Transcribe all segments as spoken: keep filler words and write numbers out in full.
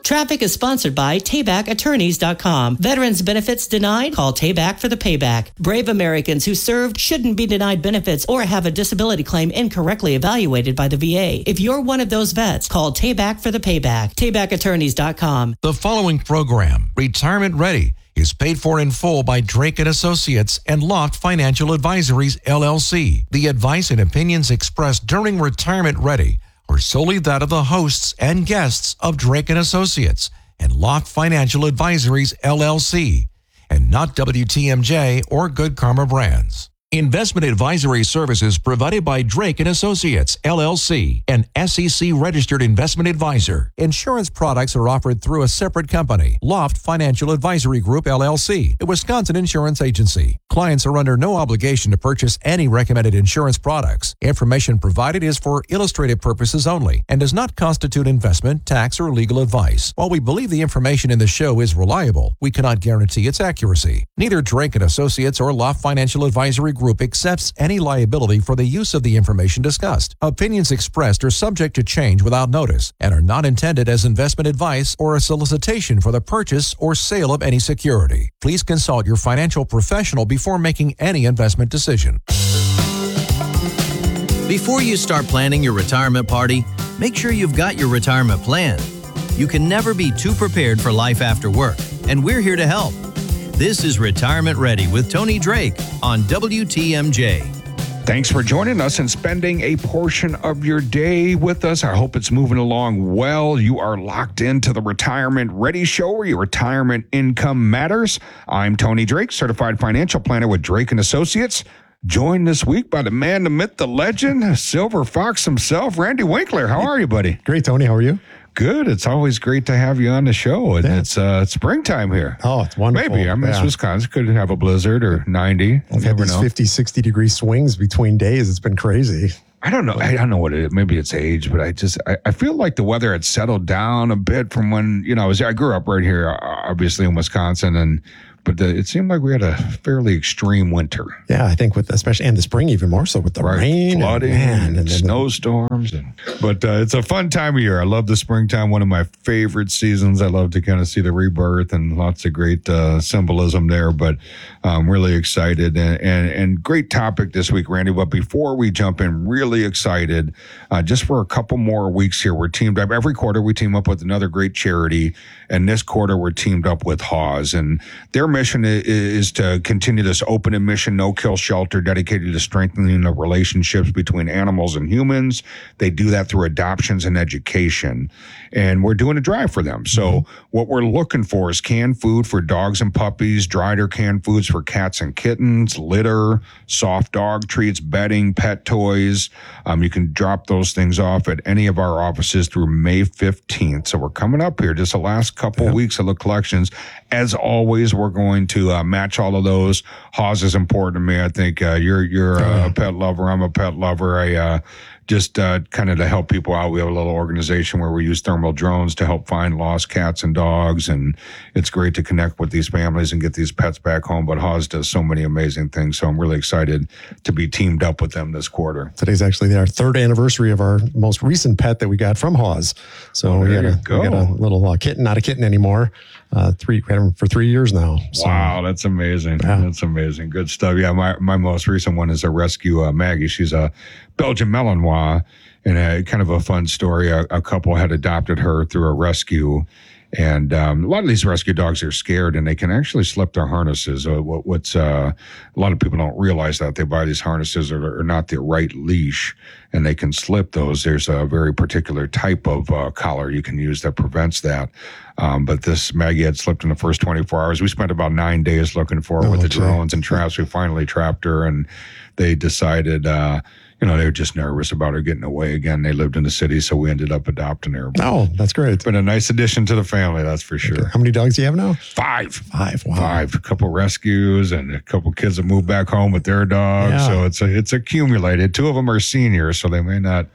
Traffic is sponsored by Tayback Attorneys dot com. Veterans benefits denied? Call Tayback for the payback. Brave Americans who served shouldn't be denied benefits or have a disability claim incorrectly evaluated by the V A. If you're one of those vets, call Tayback for the payback. Tayback Attorneys dot com. The following program, Retirement Ready, is paid for in full by Drake and Associates and Loft Financial Advisories, L L C. The advice and opinions expressed during Retirement Ready are solely that of the hosts and guests of Drake and Associates and Loft Financial Advisories, L L C, and not W T M J or Good Karma Brands. Investment advisory services provided by Drake and Associates, L L C, an S E C-registered investment advisor. Insurance products are offered through a separate company, Loft Financial Advisory Group, L L C, a Wisconsin insurance agency. Clients are under no obligation to purchase any recommended insurance products. Information provided is for illustrative purposes only and does not constitute investment, tax, or legal advice. While we believe the information in the show is reliable, we cannot guarantee its accuracy. Neither Drake and Associates or Loft Financial Advisory Group Group accepts any liability for the use of the information discussed. Opinions expressed are subject to change without notice and are not intended as investment advice or a solicitation for the purchase or sale of any security. Please consult your financial professional before making any investment decision. Before you start planning your retirement party, make sure you've got your retirement plan. You can never be too prepared for life after work, and we're here to help. This is Retirement Ready with Tony Drake on W T M J. Thanks for joining us and spending a portion of your day with us. I hope it's moving along well. You are locked into the Retirement Ready Show, where your retirement income matters. I'm Tony Drake, certified financial planner with Drake and Associates. Joined this week by the man, the myth, the legend, Silver Fox himself, Randy Winkler. How are you, buddy? Great, Tony. How are you? Good. It's always great to have you on the show. And yeah. it's uh, it's springtime here. Oh, it's wonderful. Maybe. I mean, yeah. It's Wisconsin. Could have a blizzard or ninety. We've had these know. fifty, sixty degree swings between days. It's been crazy. I don't know. I don't know what it is. Maybe it's age, but I just, I, I feel like the weather had settled down a bit from when, you know, I was, I grew up right here, obviously in Wisconsin, and But the, it seemed like we had a fairly extreme winter. Yeah, I think with especially and the spring even more so with the right. rain, flooding, and, man, and, and snowstorms. And but uh, it's a fun time of year. I love the springtime. One of my favorite seasons. I love to kind of see the rebirth and lots of great uh, symbolism there. But I'm really excited and, and and great topic this week, Randy. But before we jump in, really excited. Uh, just for a couple more weeks here, we're teamed up. Every quarter we team up with another great charity, and this quarter we're teamed up with Haws, and their mission is to continue this open admission, no-kill shelter dedicated to strengthening the relationships between animals and humans. They do that through adoptions and education, and we're doing a drive for them. So mm-hmm. what we're looking for is canned food for dogs and puppies, dried or canned foods for cats and kittens, litter, soft dog treats, bedding, pet toys. Um, you can drop those things off at any of our offices through May fifteenth. So we're coming up here, just the last couple yeah. weeks of the collections. As always, we're going to uh, match all of those. Haws is important to me. I think uh, you're you're a pet lover. I'm a pet lover. I uh, just uh, kind of to help people out. We have a little organization where we use thermal drones to help find lost cats and dogs, and it's great to connect with these families and get these pets back home. But Haws does so many amazing things, so I'm really excited to be teamed up with them this quarter. Today's actually our third anniversary of our most recent pet that we got from Haws. So oh, we, got a, go. we got a little uh, kitten, not a kitten anymore. Uh, three we had him for three years now. So, wow, that's amazing. Yeah. That's amazing. Good stuff. Yeah, my, my most recent one is a rescue, uh, Maggie. She's a Belgian Malinois, and a, kind of a fun story. A, a couple had adopted her through a rescue, and um, a lot of these rescue dogs are scared, and they can actually slip their harnesses. Uh, what, what's uh, a lot of people don't realize that they buy these harnesses that are, are not the right leash, and they can slip those. There's a very particular type of uh, collar you can use that prevents that. Um, but this Maggie had slipped in the first twenty-four hours. We spent about nine days looking for her oh, with the drones and traps. We finally trapped her, and they decided, uh, you know, they were just nervous about her getting away again. They lived in the city, so we ended up adopting her. Oh, that's great. It's been a nice addition to the family, that's for sure. Okay. How many dogs do you have now? Five. Five, wow. Five. A couple rescues and a couple kids that moved back home with their dogs. Yeah. So it's a, it's accumulated. Two of them are seniors, so they may not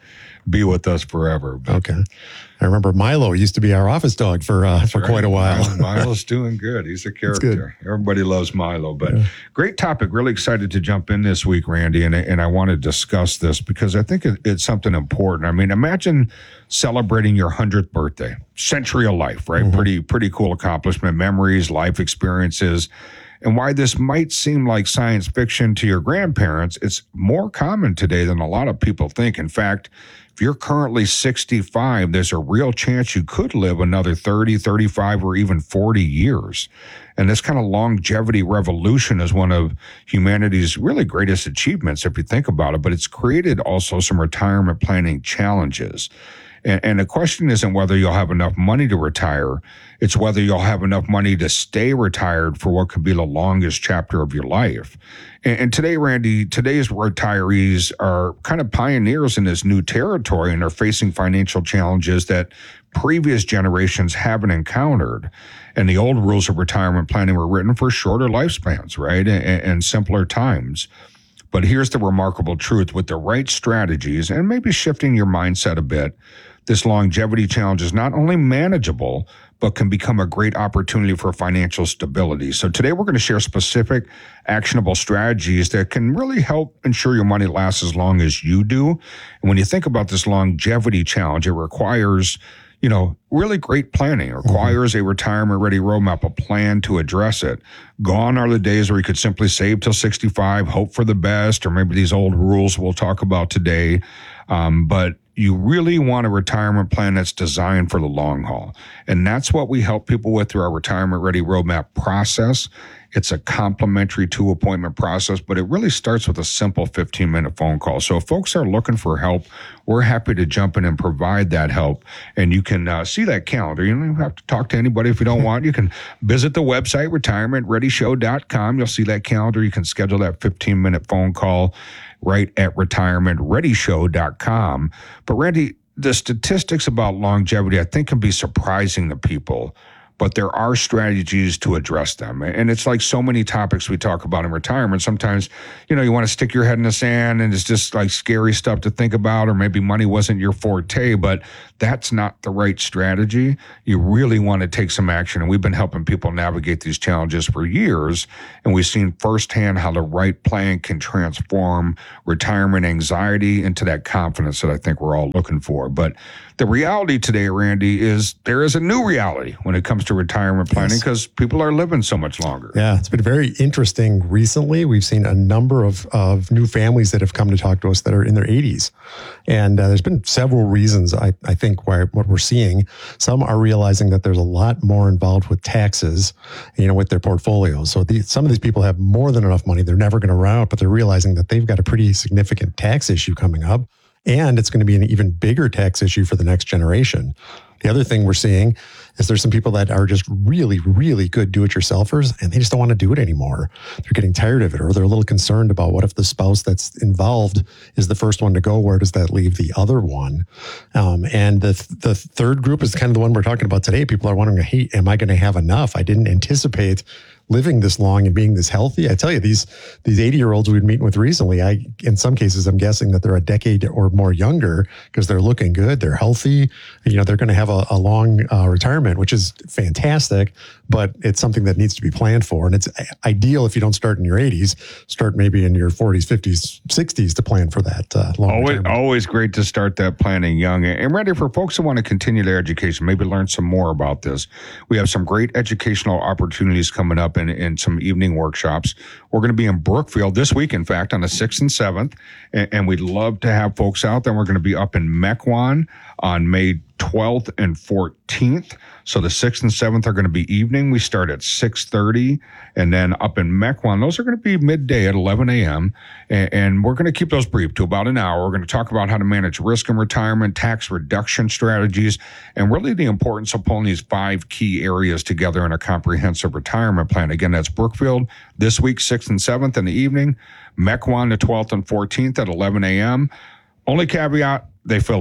be with us forever. But Okay. I remember Milo used to be our office dog for uh, for right. quite a while. Milo's doing good. He's a character. Everybody loves Milo. But yeah. Great topic. Really excited to jump in this week, Randy. And, and I want to discuss this because I think it, it's something important. I mean, imagine celebrating your hundredth birthday, century of life, right? Mm-hmm. Pretty, pretty cool accomplishment, memories, life experiences. And why this might seem like science fiction to your grandparents, it's more common today than a lot of people think. In fact, if you're currently sixty-five, there's a real chance you could live another thirty, thirty-five, or even forty years. And this kind of longevity revolution is one of humanity's really greatest achievements, if you think about it. But it's created also some retirement planning challenges. And, and the question isn't whether you'll have enough money to retire. It's whether you'll have enough money to stay retired for what could be the longest chapter of your life. And, and today, Randy, today's retirees are kind of pioneers in this new territory and are facing financial challenges that previous generations haven't encountered. And the old rules of retirement planning were written for shorter lifespans, right, and, and simpler times. But here's the remarkable truth. With the right strategies and maybe shifting your mindset a bit, this longevity challenge is not only manageable, but can become a great opportunity for financial stability. So today we're going to share specific actionable strategies that can really help ensure your money lasts as long as you do. And when you think about this longevity challenge, it requires, you know, really great planning. It requires a retirement-ready roadmap, a plan to address it. Gone are the days where you could simply save till sixty-five, hope for the best, or maybe these old rules we'll talk about today. Um, but you really want a retirement plan that's designed for the long haul. And that's what we help people with through our Retirement Ready Roadmap process. It's a complimentary two-appointment process, but it really starts with a simple fifteen-minute phone call. So if folks are looking for help, we're happy to jump in and provide that help. And you can uh, see that calendar. You don't have to talk to anybody if you don't want. You can visit the website, retirement ready show dot com. You'll see that calendar. You can schedule that fifteen-minute phone call right at retirement ready show dot com. But Randy, the statistics about longevity, I think, can be surprising to people, but there are strategies to address them. And it's like so many topics we talk about in retirement. Sometimes, you know, you want to stick your head in the sand and it's just like scary stuff to think about, or maybe money wasn't your forte, but that's not the right strategy. You really want to take some action. And we've been helping people navigate these challenges for years. And we've seen firsthand how the right plan can transform retirement anxiety into that confidence that I think we're all looking for. But the reality today, Randy, is there is a new reality when it comes to retirement planning because yes. people are living so much longer. Yeah, it's been very interesting recently. We've seen a number of, of new families that have come to talk to us that are in their eighties. And uh, there's been several reasons, I, I think, why what we're seeing. Some are realizing that there's a lot more involved with taxes, you know, with their portfolios. So these, some of these people have more than enough money. They're never going to run out, but they're realizing that they've got a pretty significant tax issue coming up. And it's going to be an even bigger tax issue for the next generation. The other thing we're seeing is there's some people that are just really, really good do-it-yourselfers, and they just don't want to do it anymore. They're getting tired of it, or they're a little concerned about what if the spouse that's involved is the first one to go, where does that leave the other one? Um, and the the third group is kind of the one we're talking about today. People are wondering, hey, am I going to have enough? I didn't anticipate living this long and being this healthy. I tell you, these these eighty-year-olds we've meeting with recently, I in some cases, I'm guessing that they're a decade or more younger because they're looking good, they're healthy. You know, they're going to have a, a long uh, retirement, which is fantastic, but it's something that needs to be planned for. And it's ideal if you don't start in your eighties, start maybe in your forties, fifties, sixties to plan for that uh, long always, retirement. Always great to start that planning young. And Randy, for folks who want to continue their education, maybe learn some more about this, we have some great educational opportunities coming up in, in some evening workshops. We're going to be in Brookfield this week, in fact, on the sixth and seventh, and, and we'd love to have folks out there. We're going to be up in Mequon on May twelfth and fourteenth. So the sixth and seventh are going to be evening. We start at six thirty, and then up in Mequon, those are going to be midday at eleven a.m., and, and we're going to keep those brief to about an hour. We're going to talk about how to manage risk in retirement, tax reduction strategies, and really the importance of pulling these five key areas together in a comprehensive retirement plan. Again, that's Brookfield this week, sixth and seventh in the evening, Mequon the twelfth and fourteenth at eleven a.m. Only caveat, they fill up.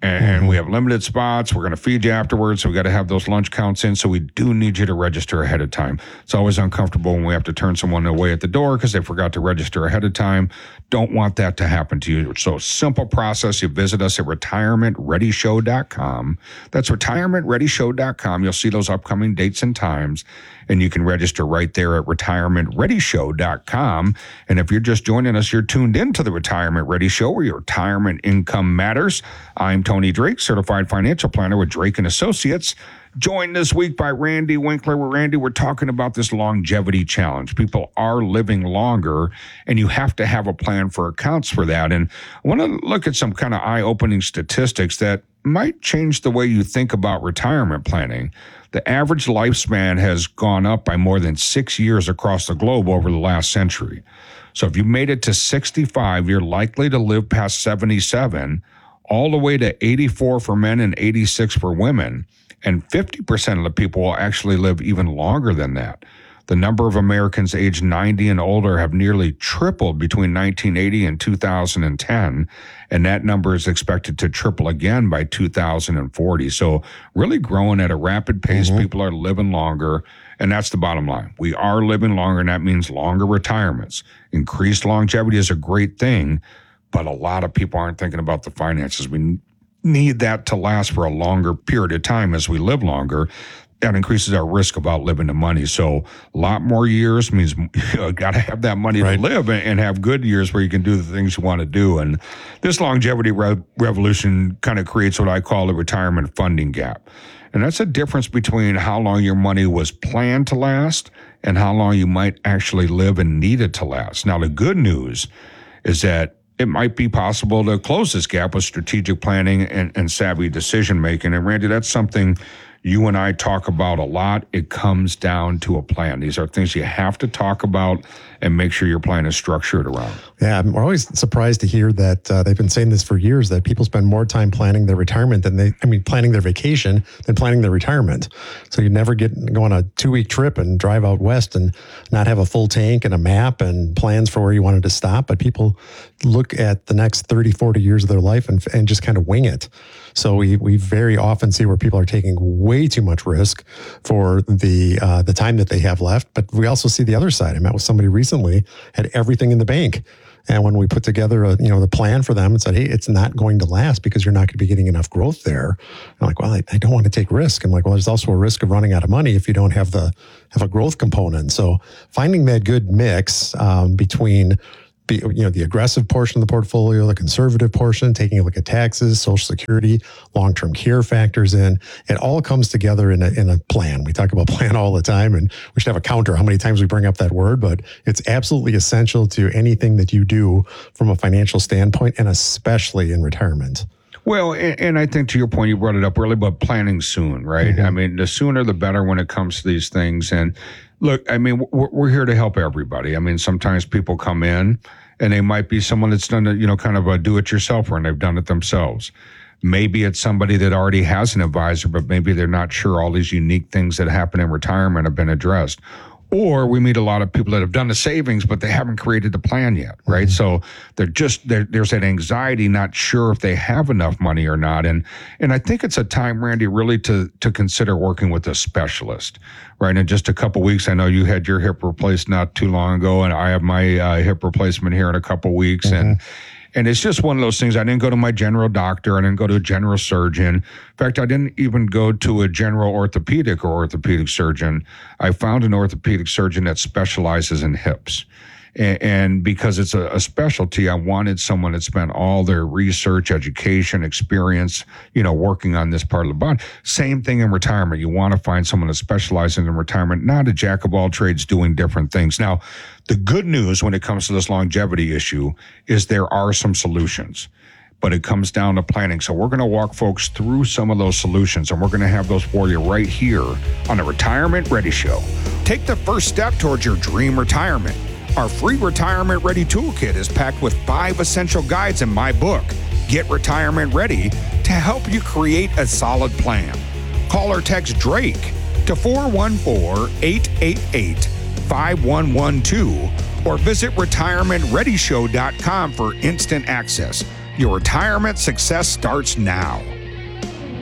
And, Mm-hmm. and we have limited spots. We're going to feed you afterwards. So we got to have those lunch counts in. So we do need you to register ahead of time. It's always uncomfortable when we have to turn someone away at the door because they forgot to register ahead of time. Don't want that to happen to you. So simple process. You visit us at retirement ready show dot com. That's retirement ready show dot com. You'll see those upcoming dates and times, and you can register right there at retirement ready show dot com. And if you're just joining us, you're tuned into the Retirement Ready Show, where your retirement income matters. I'm Tony Drake, certified financial planner with Drake and Associates. Joined this week by Randy Winkler. With Randy, we're talking about this longevity challenge. People are living longer, and you have to have a plan for accounts for that. And I want to look at some kind of eye-opening statistics that might change the way you think about retirement planning. The average lifespan has gone up by more than six years across the globe over the last century. So if you made it to sixty-five, you're likely to live past seventy-seven, all the way to eighty-four for men and eighty-six for women. And fifty percent of the people will actually live even longer than that. The number of Americans aged ninety and older have nearly tripled between nineteen eighty and two thousand ten, and that number is expected to triple again by two thousand forty. So really growing at a rapid pace. Mm-hmm. People are living longer, and that's the bottom line. We are living longer, and that means longer retirements. Increased longevity is a great thing, but a lot of people aren't thinking about the finances. We need that to last for a longer period of time as we live longer. That increases our risk of outliving the money. So a lot more years means you got to have that money right to live and have good years where you can do the things you want to do. And this longevity re- revolution kind of creates what I call the retirement funding gap. And that's a difference between how long your money was planned to last and how long you might actually live and need it to last. Now, the good news is that it might be possible to close this gap with strategic planning and, and savvy decision making. And Randy, that's something you and I talk about a lot. It comes down to a plan. These are things you have to talk about and make sure your plan is structured around. Yeah, I'm always surprised to hear that uh, they've been saying this for years, that people spend more time planning their retirement than they, I mean, planning their vacation than planning their retirement. So you never get go on a two-week trip and drive out west and not have a full tank and a map and plans for where you wanted to stop. But people look at the next thirty, forty years of their life and, and just kind of wing it. So we we very often see where people are taking way too much risk for the uh, the time that they have left. But we also see the other side. I met with somebody recently, had everything in the bank. And when we put together a, you know, the plan for them and said, hey, it's not going to last because you're not going to be getting enough growth there. I'm like, well, I, I don't want to take risk. I'm like, well, there's also a risk of running out of money if you don't have the have a growth component. So finding that good mix um, between Be, you know, the aggressive portion of the portfolio, the conservative portion, taking a look at taxes, Social Security, long-term care factors in. It all comes together in a, in a plan. We talk about plan all the time, and we should have a counter how many times we bring up that word, but it's absolutely essential to anything that you do from a financial standpoint, and especially in retirement. Well, and, and I think to your point, you brought it up early, but planning soon, right? Mm-hmm. I mean, the sooner the better when it comes to these things. And look, I mean, we're, we're here to help everybody. I mean, sometimes people come in and they might be someone that's done, a, you know, kind of a do-it-yourselfer and they've done it themselves. Maybe it's somebody that already has an advisor, but maybe they're not sure all these unique things that happen in retirement have been addressed. Or we meet a lot of people that have done the savings, but they haven't created the plan yet, right? Mm-hmm. So they're just, they're, there's that anxiety, not sure if they have enough money or not. And and I think it's a time, Randy, really to to consider working with a specialist, right? In just a couple of weeks, I know you had your hip replaced not too long ago, and I have my uh, hip replacement here in a couple of weeks. Mm-hmm. And And it's just one of those things. I didn't go to my general doctor. I didn't go to a general surgeon. In fact, I didn't even go to a general orthopedic or orthopedic surgeon. I found an orthopedic surgeon that specializes in hips. And, and because it's a, a specialty, I wanted someone that spent all their research, education, experience, you know, working on this part of the body. Same thing in retirement. You want to find someone that specializes in retirement, not a jack of all trades doing different things. Now, the good news when it comes to this longevity issue is there are some solutions, but it comes down to planning. So we're going to walk folks through some of those solutions, and we're going to have those for you right here on the Retirement Ready Show. Take the first step towards your dream retirement. Our free Retirement Ready Toolkit is packed with five essential guides in my book, Get Retirement Ready, to help you create a solid plan. Call or text Drake to four one four, eight eight eight, five one one two or visit retirement ready show dot com for instant access. Your retirement success starts now.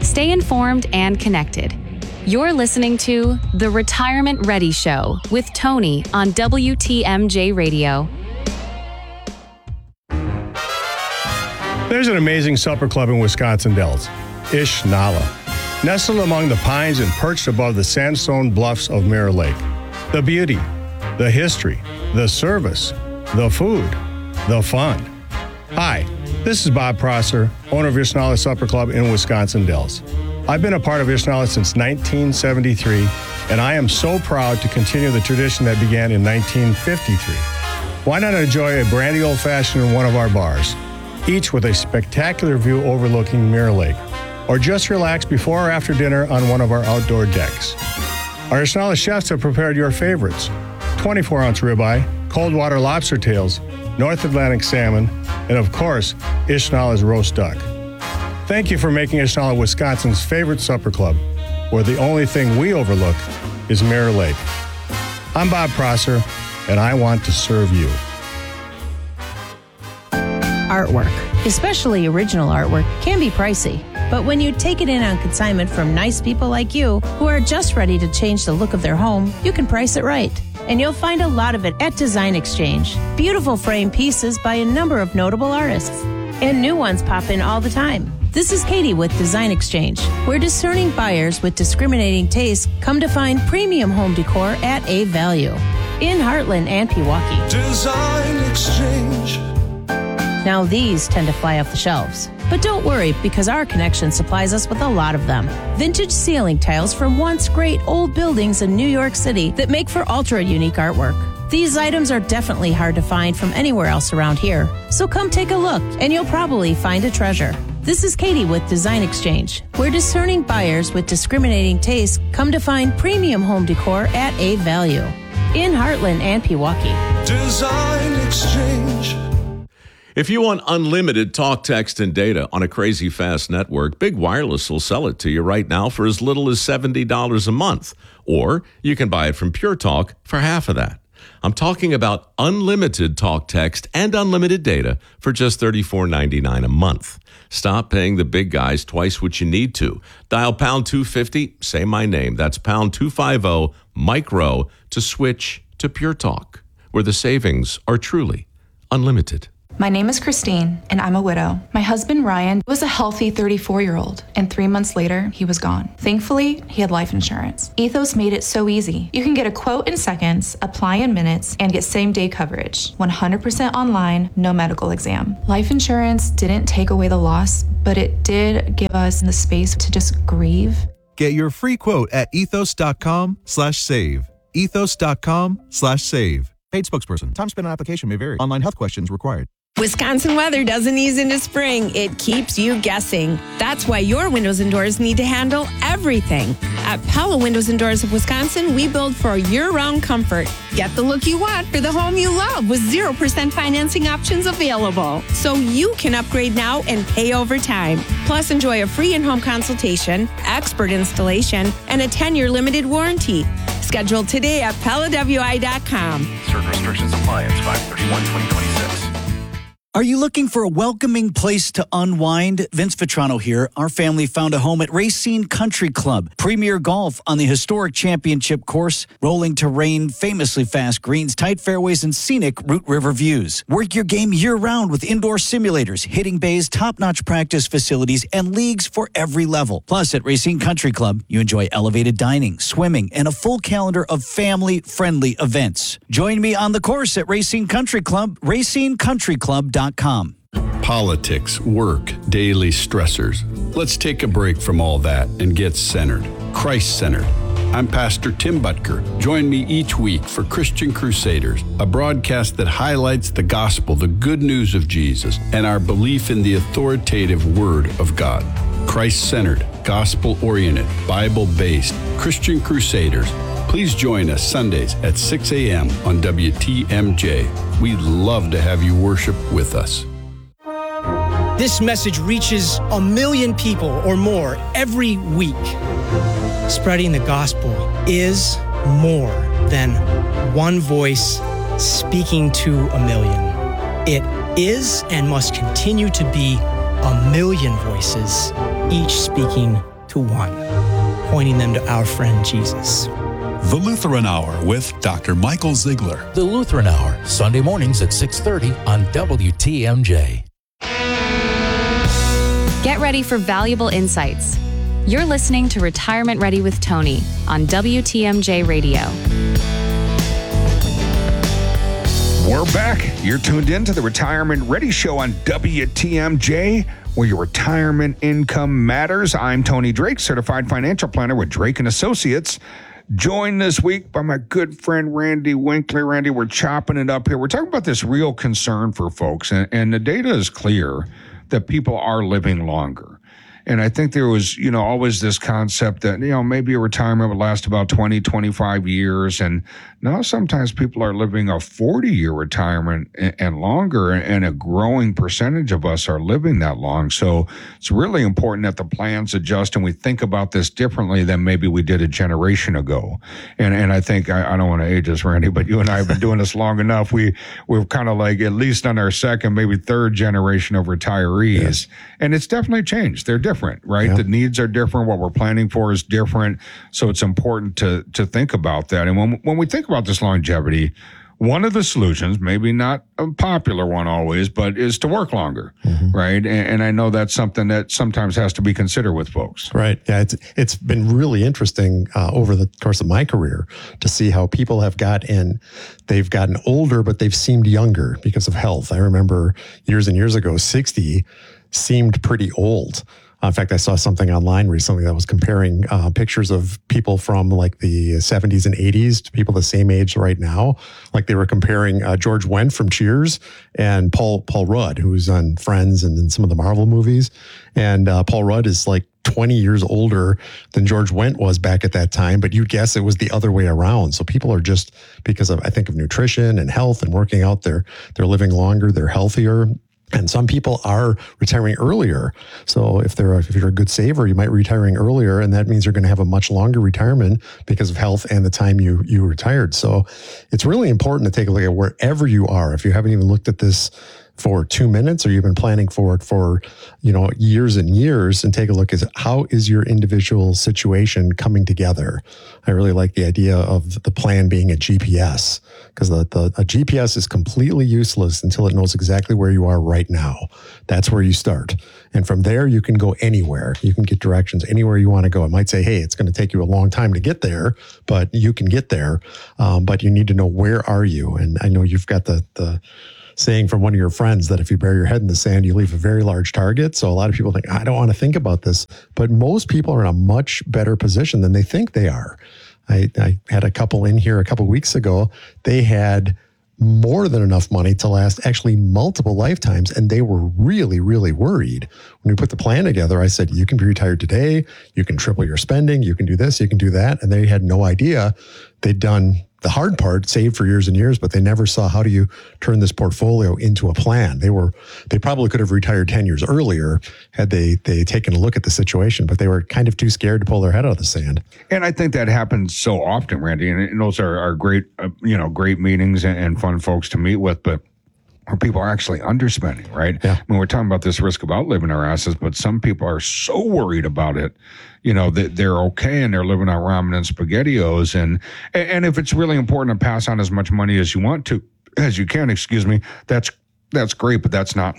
Stay informed and connected. You're listening to The Retirement Ready Show with Tony on W T M J Radio. There's an amazing supper club in Wisconsin Dells, Ish Nala, nestled among the pines and perched above the sandstone bluffs of Mirror Lake. The beauty, the history, the service, the food, the fun. Hi, this is Bob Prosser, owner of Ish Nala Supper Club in Wisconsin Dells. I've been a part of Ish Nala since nineteen seventy-three, and I am so proud to continue the tradition that began in nineteen fifty-three. Why not enjoy a brandy old-fashioned in one of our bars, each with a spectacular view overlooking Mirror Lake, or just relax before or after dinner on one of our outdoor decks. Our Ish Nala chefs have prepared your favorites: twenty-four ounce ribeye, cold water lobster tails, North Atlantic salmon, and of course, Ish Nala's roast duck. Thank you for making Ish Nala Wisconsin's favorite supper club, where the only thing we overlook is Mirror Lake. I'm Bob Prosser, and I want to serve you. Artwork, especially original artwork, can be pricey. But when you take it in on consignment from nice people like you, who are just ready to change the look of their home, you can price it right. And you'll find a lot of it at Design Exchange. Beautiful frame pieces by a number of notable artists. And new ones pop in all the time. This is Katie with Design Exchange, where discerning buyers with discriminating tastes come to find premium home decor at a value. In Heartland and Pewaukee. Design Exchange. Now these tend to fly off the shelves. But don't worry, because our connection supplies us with a lot of them. Vintage ceiling tiles from once great old buildings in New York City that make for ultra-unique artwork. These items are definitely hard to find from anywhere else around here. So come take a look, and you'll probably find a treasure. This is Katie with Design Exchange, where discerning buyers with discriminating tastes come to find premium home decor at a value. In Heartland and Pewaukee. Design Exchange. If you want unlimited talk, text, and data on a crazy fast network, Big Wireless will sell it to you right now for as little as seventy dollars a month. Or you can buy it from Pure Talk for half of that. I'm talking about unlimited talk, text, and unlimited data for just thirty-four ninety-nine a month. Stop paying the big guys twice what you need to. Dial pound two fifty, say my name. That's pound two fifty, micro, to switch to Pure Talk, where the savings are truly unlimited. My name is Christine, and I'm a widow. My husband, Ryan, was a healthy thirty-four-year-old, and three months later, he was gone. Thankfully, he had life insurance. Ethos made it so easy. You can get a quote in seconds, apply in minutes, and get same-day coverage. one hundred percent online, no medical exam. Life insurance didn't take away the loss, but it did give us the space to just grieve. Get your free quote at ethos.com slash save. Ethos.com slash save. Paid spokesperson. Time spent on application may vary. Online health questions required. Wisconsin weather doesn't ease into spring. It keeps you guessing. That's why your windows and doors need to handle everything. At Pella Windows and Doors of Wisconsin, we build for year-round comfort. Get the look you want for the home you love with zero percent financing options available. So you can upgrade now and pay over time. Plus, enjoy a free in-home consultation, expert installation, and a ten-year limited warranty. Schedule today at Pella W I dot com. Certain restrictions apply. It's five thirty-one twenty twenty-six. Are you looking for a welcoming place to unwind? Vince Vitrano here. Our family found a home at Racine Country Club. Premier golf on the historic championship course, rolling terrain, famously fast greens, tight fairways, and scenic Root River views. Work your game year-round with indoor simulators, hitting bays, top-notch practice facilities, and leagues for every level. Plus, at Racine Country Club, you enjoy elevated dining, swimming, and a full calendar of family-friendly events. Join me on the course at Racine Country Club, racine country club dot com. Politics, work, daily stressors. Let's take a break from all that and get centered. Christ-centered. I'm Pastor Tim Butker. Join me each week for Christian Crusaders, a broadcast that highlights the gospel, the good news of Jesus, and our belief in the authoritative Word of God. Christ-centered, gospel-oriented, Bible-based Christian Crusaders. Please join us Sundays at six a.m. on W T M J. We'd love to have you worship with us. This message reaches a million people or more every week. Spreading the gospel is more than one voice speaking to a million. It is and must continue to be a million voices, each speaking to one, pointing them to our friend Jesus. The Lutheran Hour with Doctor Michael Ziegler. The Lutheran Hour, Sunday mornings at six thirty on W T M J. Get ready for valuable insights. You're listening to Retirement Ready with Tony on W T M J Radio. We're back. You're tuned in to the Retirement Ready Show on W T M J, where your retirement income matters. I'm Tony Drake, certified financial planner with Drake and Associates. Joined this week by my good friend Randy Winkler. Randy, we're chopping it up here. We're talking about this real concern for folks, and, and the data is clear that people are living longer. And I think there was, you know, always this concept that, you know, maybe a retirement would last about twenty, twenty-five years. And now sometimes people are living a forty-year retirement and, and longer, and a growing percentage of us are living that long. So it's really important that the plans adjust and we think about this differently than maybe we did a generation ago. And and I think, I, I don't want to age us, Randy, but you and I have been doing this long enough. We, we're kind of like at least on our second, maybe third generation of retirees. Yeah. And it's definitely changed. They're different. different, right? Yeah. The needs are different. What we're planning for is different. So it's important to to think about that. And when when we think about this longevity, one of the solutions, maybe not a popular one always, but is to work longer, mm-hmm. right? And, and I know that's something that sometimes has to be considered with folks. Right. Yeah. It's it's been really interesting uh, over the course of my career to see how people have got in. They've gotten older, but they've seemed younger because of health. I remember years and years ago, sixty seemed pretty old. Uh, in fact, I saw something online recently that was comparing uh, pictures of people from like the seventies and eighties to people the same age right now. Like they were comparing uh, George Wendt from Cheers and Paul Paul Rudd, who's on Friends and in some of the Marvel movies. And uh, Paul Rudd is like twenty years older than George Wendt was back at that time, but you'd guess it was the other way around. So people are just, because of, I think, of nutrition and health and working out, they're, they're living longer, they're healthier. And some people are retiring earlier. So if they're a, if you're a good saver, you might be retiring earlier, and that means you're going to have a much longer retirement because of health and the time you you retired. So it's really important to take a look at wherever you are. If you haven't even looked at this for two minutes, or you've been planning for it for, you know, years and years, and take a look at how is your individual situation coming together. I really like the idea of the plan being a G P S, because the, the a G P S is completely useless until it knows exactly where you are right now. That's where you start. And from there, you can go anywhere. You can get directions anywhere you want to go. It might say, hey, it's going to take you a long time to get there, but you can get there. Um, but you need to know, where are you? And I know you've got the the saying from one of your friends that if you bury your head in the sand, you leave a very large target. So a lot of people think, I don't want to think about this, but most people are in a much better position than they think they are. I, I had a couple in here a couple of weeks ago. They had more than enough money to last actually multiple lifetimes, and they were really, really worried. When we put the plan together, I said, you can be retired today, you can triple your spending, you can do this, you can do that. And they had no idea. They'd done the hard part, saved for years and years, but they never saw, how do you turn this portfolio into a plan? They were, they probably could have retired ten years earlier had they, they taken a look at the situation, but they were kind of too scared to pull their head out of the sand. And I think that happens so often, Randy, and those are, are great, uh, you know, great meetings and, and fun folks to meet with, but where people are actually underspending, right? Yeah. I mean, we're talking about this risk of outliving our assets, but some people are so worried about it, you know, that they're okay and they're living on ramen and SpaghettiOs. And, and if it's really important to pass on as much money as you want to, as you can, excuse me, that's, that's great, but that's not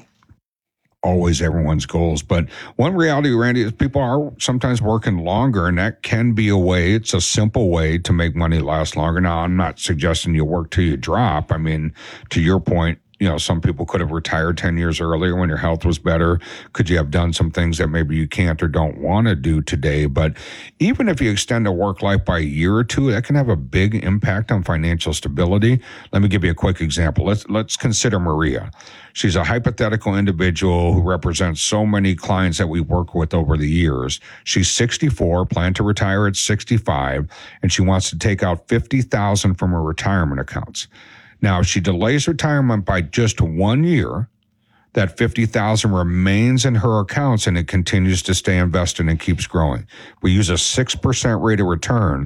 always everyone's goals. But one reality, Randy, is people are sometimes working longer, and that can be a way. It's a simple way to make money last longer. Now, I'm not suggesting you work till you drop. I mean, to your point, you know, some people could have retired ten years earlier when your health was better. Could you have done some things that maybe you can't or don't want to do today? But even if you extend a work life by a year or two, that can have a big impact on financial stability. Let me give you a quick example. Let's let's consider Maria. She's a hypothetical individual who represents so many clients that we work with over the years. She's sixty-four, planned to retire at sixty-five, and she wants to take out fifty thousand dollars from her retirement accounts. Now, if she delays retirement by just one year, that fifty thousand dollars remains in her accounts and it continues to stay invested and keeps growing. We use a six percent rate of return.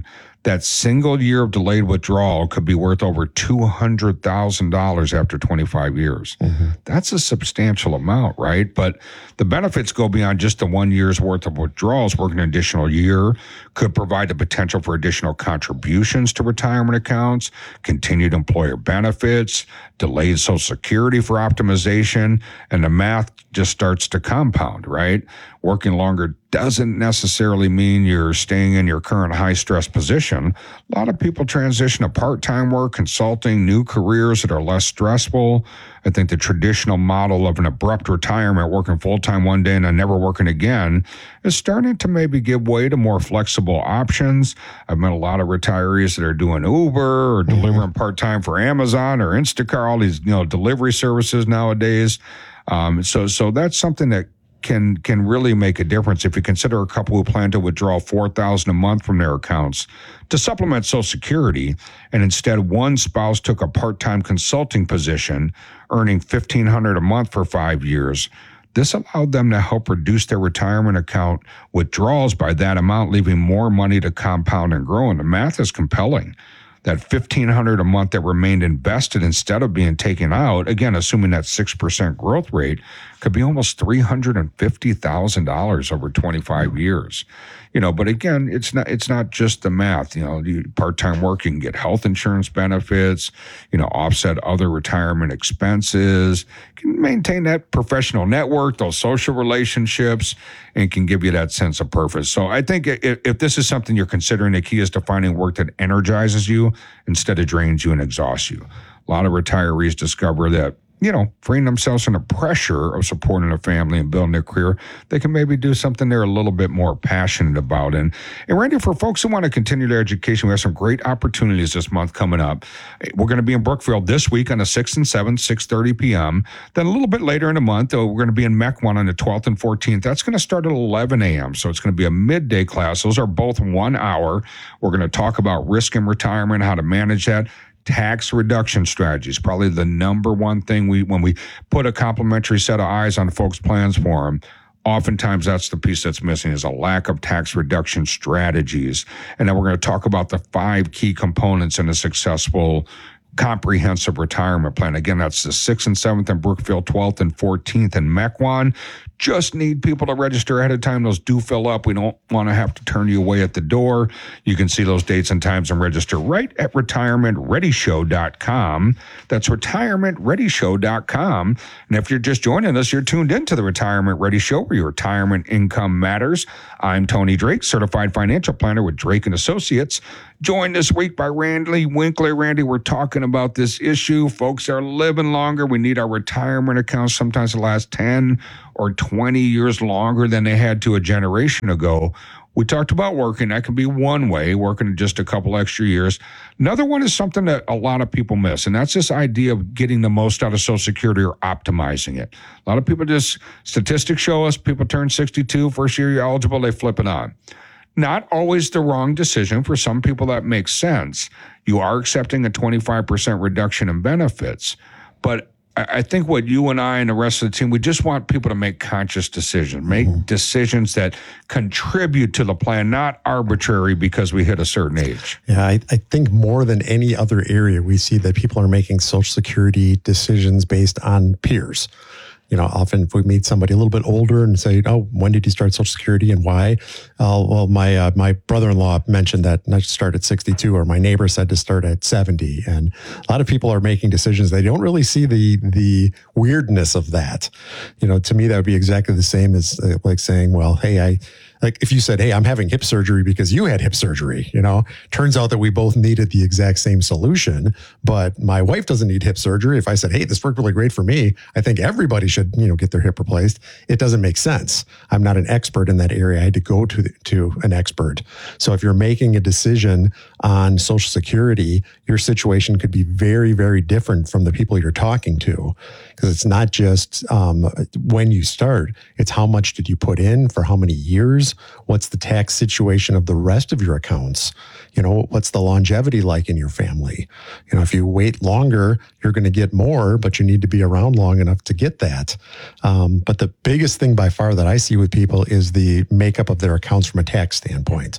that single year of delayed withdrawal could be worth over two hundred thousand dollars after twenty-five years. Mm-hmm. That's a substantial amount, right? But the benefits go beyond just the one year's worth of withdrawals. Working an additional year could provide the potential for additional contributions to retirement accounts, continued employer benefits, delayed Social Security for optimization, and the math just starts to compound, right? Working longer doesn't necessarily mean you're staying in your current high-stress position. A lot of people transition to part-time work, consulting, new careers that are less stressful. I think the traditional model of an abrupt retirement, working full-time one day and then never working again, is starting to maybe give way to more flexible options. I've met a lot of retirees that are doing Uber or delivering part-time for Amazon or Instacart, all these, you know, delivery services nowadays. Um, so, so that's something that can can really make a difference if you consider a couple who plan to withdraw four thousand dollars a month from their accounts to supplement Social Security, and instead one spouse took a part-time consulting position, earning fifteen hundred dollars a month for five years. This allowed them to help reduce their retirement account withdrawals by that amount, leaving more money to compound and grow. And the math is compelling. That fifteen hundred dollars a month that remained invested instead of being taken out, again, assuming that six percent growth rate, could be almost three hundred fifty thousand dollars over twenty-five years. You know, but again, it's not it's not just the math. You know, you, part-time work, you can get health insurance benefits, you know, offset other retirement expenses, can maintain that professional network, those social relationships, and can give you that sense of purpose. So I think if, if this is something you're considering, the key is to finding work that energizes you instead of drains you and exhausts you. A lot of retirees discover that, you know, freeing themselves from the pressure of supporting a family and building a career, they can maybe do something they're a little bit more passionate about. And, and Randy, for folks who want to continue their education, we have some great opportunities this month coming up. We're going to be in Brookfield this week on the sixth and seventh, six thirty p.m. Then a little bit later in the month, we're going to be in Mequon on the twelfth and fourteenth. That's going to start at eleven a.m., so it's going to be a midday class. Those are both one hour. We're going to talk about risk in retirement, how to manage that. Tax reduction strategies, probably the number one thing we, when we put a complimentary set of eyes on folks' plans for them, oftentimes that's the piece that's missing is a lack of tax reduction strategies. And then we're going to talk about the five key components in a successful comprehensive retirement plan. Again, that's the sixth and seventh in Brookfield, twelfth and fourteenth in Mequon. Just need people to register ahead of time. Those do fill up. We don't want to have to turn you away at the door. You can see those dates and times and register right at retirement ready show dot com. That's retirement ready show dot com. And if you're just joining us, you're tuned into the Retirement Ready Show, where your retirement income matters. I'm Tony Drake, certified financial planner with Drake and Associates. Joined this week by Randy Winkler. Randy, we're talking about this issue. Folks are living longer. We need our retirement accounts sometimes to last ten or twenty years longer than they had to a generation ago. We talked about working. That can be one way, working just a couple extra years. Another one is something that a lot of people miss, and that's this idea of getting the most out of Social Security or optimizing it. A lot of people just, statistics show us people turn sixty-two, first year you're eligible, they flip it on. Not always the wrong decision. For some people, that makes sense. You are accepting a twenty-five percent reduction in benefits. But I think what you and I and the rest of the team, we just want people to make conscious decisions, make mm-hmm. decisions that contribute to the plan, not arbitrary because we hit a certain age. Yeah, I, I think more than any other area, we see that people are making Social Security decisions based on peers. You know, often if we meet somebody a little bit older and say, "Oh, when did you start Social Security and why?" Uh, well, my uh, my brother-in-law mentioned that I should start at sixty-two, or my neighbor said to start at seventy. And a lot of people are making decisions. They don't really see the the weirdness of that. You know, to me, that would be exactly the same as uh, like saying, "Well, hey, I." Like if you said, "Hey, I'm having hip surgery because you had hip surgery," you know, turns out that we both needed the exact same solution, but my wife doesn't need hip surgery. If I said, "Hey, this worked really great for me, I think everybody should, you know, get their hip replaced," it doesn't make sense. I'm not an expert in that area. I had to go to the, to an expert. So if you're making a decision on Social Security, your situation could be very, very different from the people you're talking to, because it's not just um, when you start, it's how much did you put in for how many years. What's the tax situation of the rest of your accounts? You know, what's the longevity like in your family? You know, if you wait longer, you're going to get more, but you need to be around long enough to get that. Um, but the biggest thing by far that I see with people is the makeup of their accounts from a tax standpoint.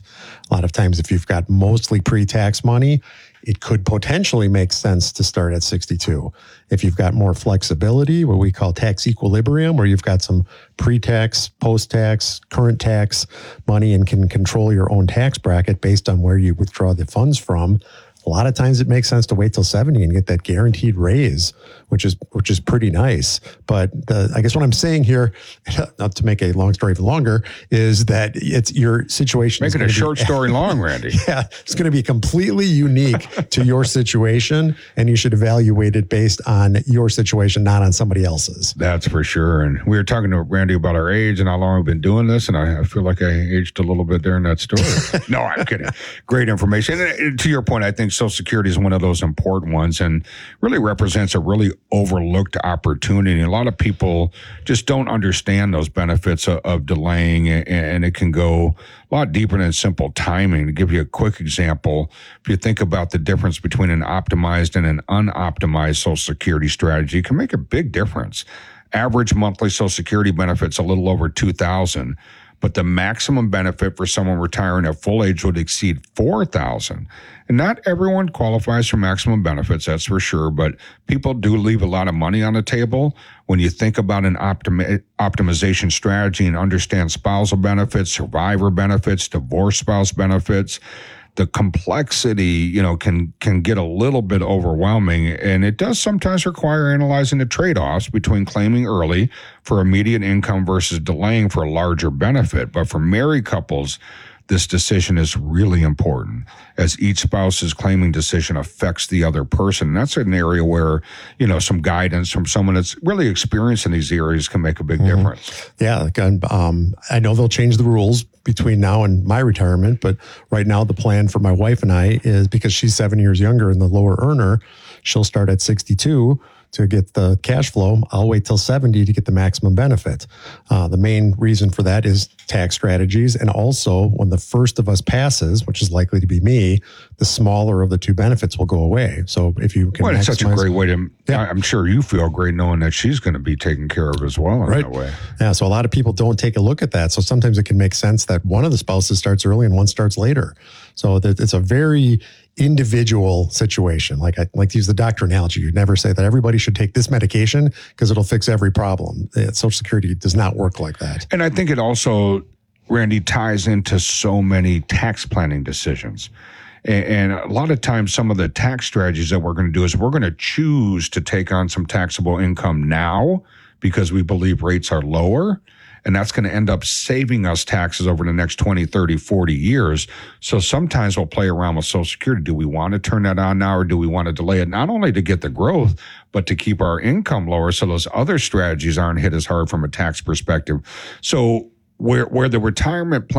A lot of times, if you've got mostly pre-tax money, it could potentially make sense to start at sixty-two. If you've got more flexibility, what we call tax equilibrium, where you've got some pre-tax, post-tax, current tax money and can control your own tax bracket based on where you withdraw the funds from, a lot of times it makes sense to wait till seventy and get that guaranteed raise, which is which is pretty nice. But the, I guess what I'm saying here, not to make a long story even longer, is that it's your situation. Making a short be, story long, Randy. Yeah, it's going to be completely unique to your situation, and you should evaluate it based on your situation, not on somebody else's. That's for sure. And we were talking to Randy about our age and how long we've been doing this, and I, I feel like I aged a little bit there in that story. No, I'm kidding. Great information. And to your point, I think Social Security is one of those important ones and really represents a really overlooked opportunity. A lot of people just don't understand those benefits of, of delaying, and it can go a lot deeper than simple timing. To give you a quick example, if you think about the difference between an optimized and an unoptimized Social Security strategy, it can make a big difference. Average monthly Social Security benefits a little over two thousand dollars. But the maximum benefit for someone retiring at full age would exceed four thousand dollars. And not everyone qualifies for maximum benefits, that's for sure, but people do leave a lot of money on the table. When you think about an optimi- optimization strategy and understand spousal benefits, survivor benefits, divorce spouse benefits, the complexity, you know, can can get a little bit overwhelming, and it does sometimes require analyzing the trade-offs between claiming early for immediate income versus delaying for a larger benefit. But for married couples, this decision is really important, as each spouse's claiming decision affects the other person. And that's an area where, you know, some guidance from someone that's really experienced in these areas can make a big mm-hmm. difference. Yeah, again, um, I know they'll change the rules between now and my retirement, but right now the plan for my wife and I is, because she's seven years younger and the lower earner, she'll start at sixty-two to get the cash flow. I'll wait till seventy to get the maximum benefit. Uh, the main reason for that is tax strategies. And also, when the first of us passes, which is likely to be me, the smaller of the two benefits will go away. So if you can, well, it's such a great way to, yeah. I'm sure you feel great knowing that she's going to be taken care of as well in right. that way. Yeah. So a lot of people don't take a look at that. So sometimes it can make sense that one of the spouses starts early and one starts later. So it's a very individual situation. Like I like to use the doctor analogy. You'd never say that everybody should take this medication because it'll fix every problem. Social Security does not work like that. And I think it also, Randy, ties into so many tax planning decisions. And a lot of times, some of the tax strategies that we're going to do is we're going to choose to take on some taxable income now because we believe rates are lower. And that's going to end up saving us taxes over the next twenty, thirty, forty years. So sometimes we'll play around with Social Security. Do we want to turn that on now, or do we want to delay it, not only to get the growth, but to keep our income lower so those other strategies aren't hit as hard from a tax perspective? So where where the retirement plan